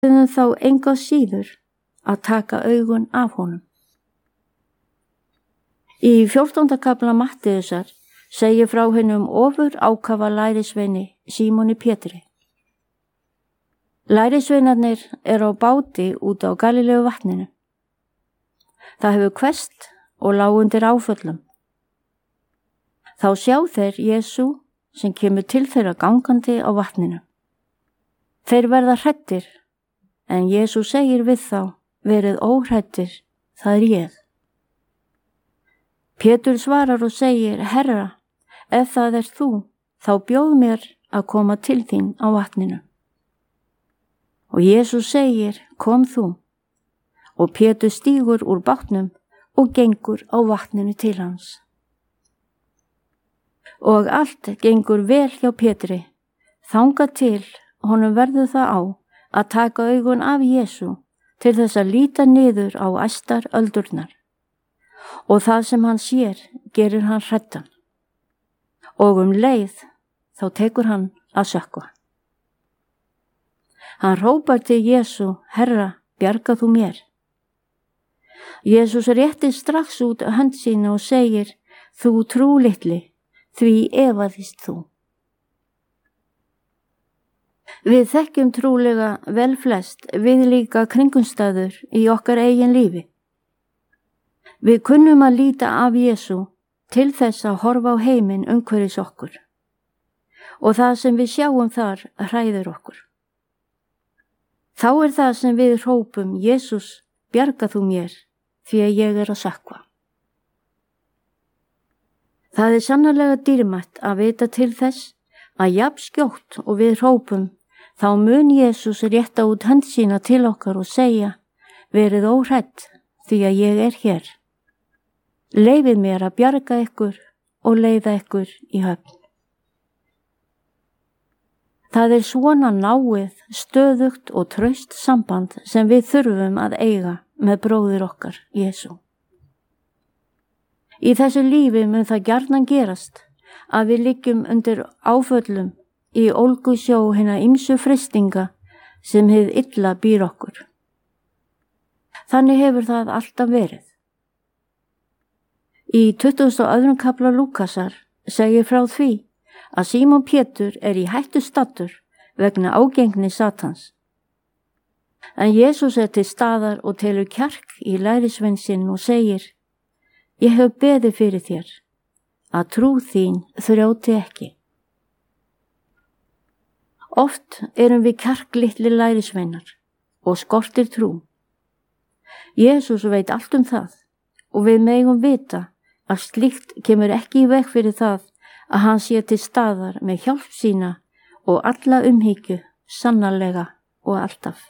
þá enga síður að taka augun af honum. Í 14. kafla Mattheusar segir frá hinum ofur ákafa lærisveini Símoni Pétri. Lærisveinarnir eru á báti út á Galileu vatninu. Það hefur hvesst og lá undir áföllum. Þá sjá þeir Jesú sem kemur til þeirra gangandi á vatninu. Þeir verða hræddir, en Jesú segir við þá, verið óhræddir, það er ég. Pétur svarar og segir, Herra, ef það er þú, þá bjóð mér að koma til þín á vatninu. Og Jesú segir, kom þú. Og Pétur stígur úr bátnum og gengur á vatninu til hans. Og allt gengur vel hjá Pétri, þangað til honum verður það á að taka augun af Jesú til þess að líta niður á æstar öldurnar. Og það sem hann sér gerir hann hræddan. Og leið þá tekur hann að sökkva. Hann hrópar til Jesú, Herra, bjarga þú mér. Jesús réttir strax út hönd sína og segir, þú trúlitli, því efaðist þú. Við þekkjum trúlega vel flest við líka kringumstæður í okkar eigin lífi. Við kunnum að líta af Jesú til þess að horfa á heiminn umhverfis okkur. Og það sem við sjáum þar hræðir okkur. Þá er það sem við hrópum, Jesús, bjarga þú mér, því að ég er að sökkva. Það er sannarlega dýrmætt að vita til þess að jafn skjótt og við hrópum, þá mun Jesús rétta út hönd sína til okkar og segja, verið óhrædd því að ég er hér. Leyfið mér að bjarga ykkur og leiða ykkur í höfn. Það er svona náið, stöðugt og traust samband sem við þurfum að eiga með bróðir okkar, Jesú. Í þessu lífi mun það gjarnan gerast að við liggjum undir áföllum í ólgusjó hinna ýmsu freistinga sem hið illa býr okkur. Þannig hefur það alltaf verið. Í 22. kafla Lúkasar segir frá því að Símon Pétur er í hættu staddur vegna ágengni Satans. En Jesús er til staðar og telur kjark í lærisvein sinn og segir, ég hef beðið fyrir þér, að trú þín þrjóti ekki. Oft erum við kjarklitli lærisveinar og skortir trú. Jesús veit allt um það og við megum vita að slíkt kemur ekki í veg fyrir það að hann sé til staðar með hjálp sína og alla umhyggju, sannarlega og alltaf.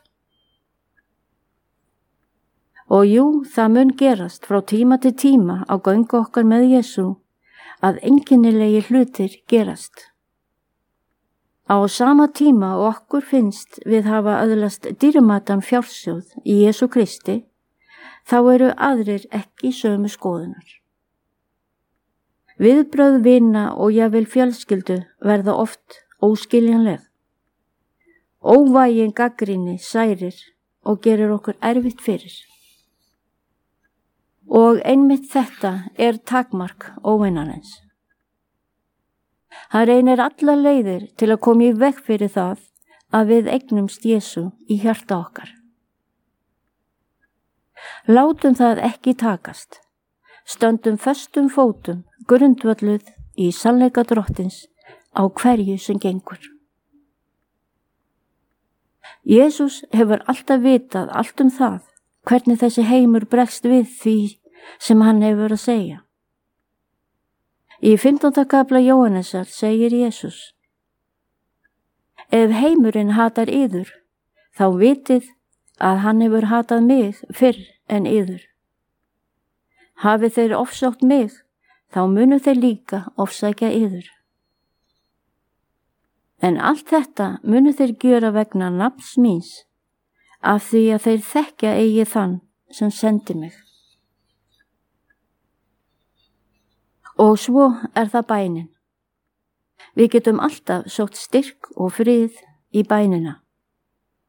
Og jú, það mun gerast frá tíma til tíma á göngu okkar með Jesú að einkennilegi hlutir gerast. Á sama tíma og okkur finnst við hafa öðlast dýrmætan fjársjóð í Jesú Kristi, þá eru aðrir ekki sömu skoðunar. Viðbrögð vina og jafnvel fjölskyldu verða oft óskiljanleg. Óvægin gagnrýni særir og gerir okkur erfitt fyrir. Og einmitt þetta er takmark óvinarins. Hann reynir alla leiðir til að koma í veg fyrir það að við eignumst Jesú í hjarta okkar. Látum það ekki takast. Stöndum föstum fótum, grundvölluð í sannleika Drottins á hverju sem gengur. Jesús hefur alltaf vitað allt um það, hvernig þessi heimur bregst við því sem hann hefur að segja. Í 15. kafla Jóhannesar segir Jesús, ef heimurinn hatar yður, þá vitið að hann hefur hatað mig fyrr en yður. Hafið þeir ofsótt mig, þá munu þeir líka ofsækja yður. En allt þetta munu þeir gjöra vegna nafns míns, af því að þeir þekkja eigi þann sem sendi mig. Og svo er það bænin. Við getum alltaf sótt styrk og frið í bænina.